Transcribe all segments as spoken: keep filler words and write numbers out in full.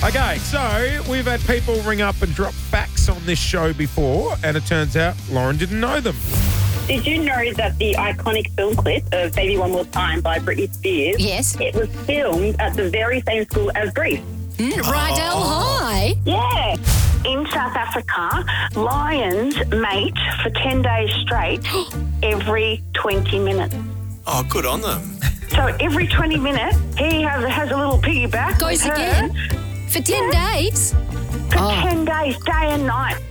Okay, so we've had people ring up and drop facts on this show before, and it turns out Lauren didn't know them. Did you know that the iconic film clip of Baby One More Time by Britney Spears, Yes. it was filmed at the very same school as Grease? Mm, Rydell High. Yeah. In South Africa, lions mate for ten days straight every twenty minutes. Oh, good on them. So every twenty minutes, he has, has a little piggyback. Goes with her again for ten days. For Oh. ten days, day and night.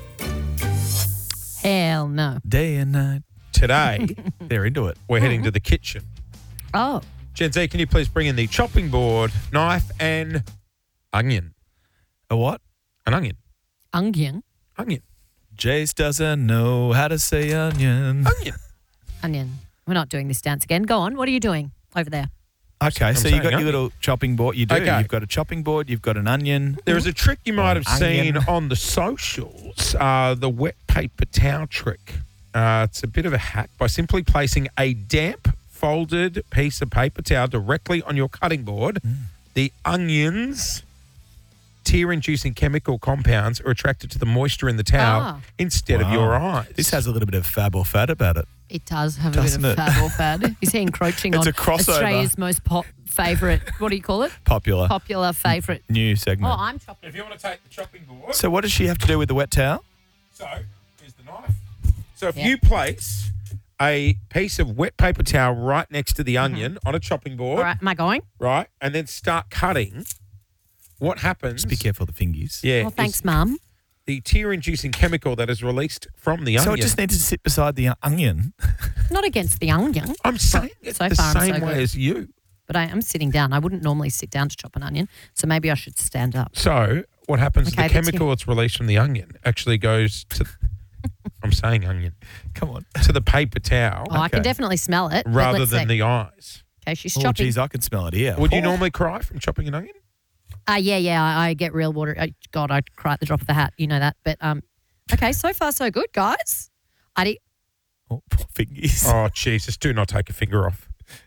Hell no. Day and night. Today, They're into it. we're heading to the kitchen. Oh. Gen Z, can you please bring in the chopping board, knife, and onion? A what? An onion. Onion. Onion. Jace doesn't know how to say onion. Onion. Onion. We're not doing this dance again. Go on. What are you doing over there? Okay, I'm so saying you got onion. your little chopping board. You do. Okay. You've got a chopping board. You've got an onion. There is a trick you might have Onion. seen on the socials, uh, the wet paper towel trick. Uh, it's a bit of a hack by simply placing a damp, folded piece of paper towel directly on your cutting board. Mm. The onions, tear-inducing chemical compounds are attracted to the moisture in the towel Ah. instead of Wow. your eyes. This has a little bit of fab or fat about it. It does have Doesn't a bit of it? fad or fad. Is he encroaching It's on a crossover. Australia's most pop favourite, what do you call it? Popular. Popular favourite. New Oh, segment. I'm chopping. If you want to take the chopping board, So what does she have to do with the wet towel? so here's the knife. So if Yeah. you place a piece of wet paper towel right next to the onion on a chopping board, All right, am I going? right, and then start cutting, what happens? Just be careful of the fingies. Yeah. Well, thanks, is Mum. The tear-inducing chemical that is released from the So onion. it just needs to sit beside the onion. Not against the onion, I'm saying it So the far, I'm same so way good. as you. but I am sitting down. I wouldn't normally sit down to chop an onion, so maybe I should stand up. So what happens is Okay, the that's chemical that's released from the onion actually goes to, I'm saying onion, Come on. to the paper towel Oh, I can Okay. definitely smell it. but rather let's than see. the eyes. Okay, she's Oh, chopping. geez, I can smell it here. Would you Oh. normally cry from chopping an onion? Uh, yeah, yeah, I, I get real water. I, God, I cry at the drop of the hat. You know that. But um, okay, so far so good, guys. I di- Oh, poor fingies. Oh, Jesus, do not take a finger off.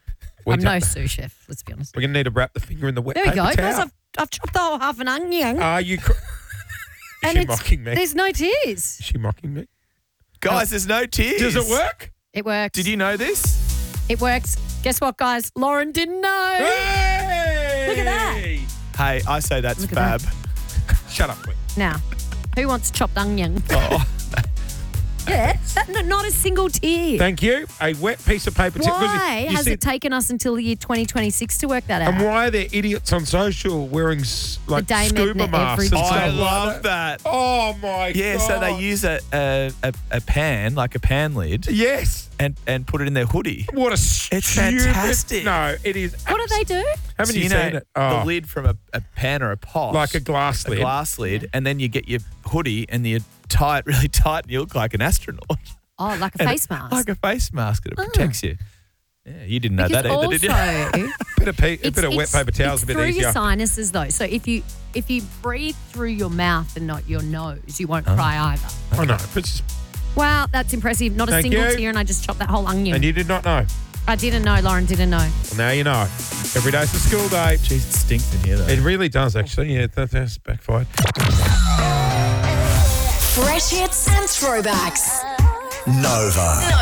We I'm no don't- sous chef, let's be honest. We're going to need to wrap the finger in the wet There we paper go, towel. guys. I've, I've chopped the whole half an onion. Are you... Cr- Is and she it's, mocking me? There's no tears. Is she mocking me? Guys, there's no tears. Does it work? It works. Did you know this? It works. Guess what, guys? Lauren didn't know. Hey! Look at that. Hey, I say that's Look at fab. Shut up, please. Now, who wants chopped onion? Oh, Yeah, that, no, not a single tear. Thank you. A wet piece of paper. towel. 'Cause Why you has see- it taken us until the year twenty twenty-six to work that out? And why are there idiots on social wearing s- like Dame scuba Edna masks every and I stuff like love that? that. Oh my Yeah, god. so they use a, a, a, a pan, like a pan lid, Yes. and, and put it in their hoodie. What a stupid. fantastic. No, it is. What do they do? Haven't So you, know seen it? the Oh, lid from a, a pan or a pot. like a glass a lid. glass lid, and then you get your hoodie and you tie it really tight and you look like an astronaut. Oh, like a And face it- mask. Like a face mask, and it protects you. Yeah, you didn't know because that either, also, did you? Bit of, pe- a it's, bit of wet it's- paper towel is it's a bit through easier. your sinuses though. So if you if you breathe through your mouth and not your nose, you won't cry either. I know. But it's, Wow, that's impressive. Not a Thank single you. tear, and I just chopped that whole onion. and you did not know. I didn't know. Lauren didn't know. Well, now you know. Every day's a school day. Jeez, it stinks in here, though. It really does, actually. Yeah, that, that's backfired. Fresh hits and throwbacks. Nova.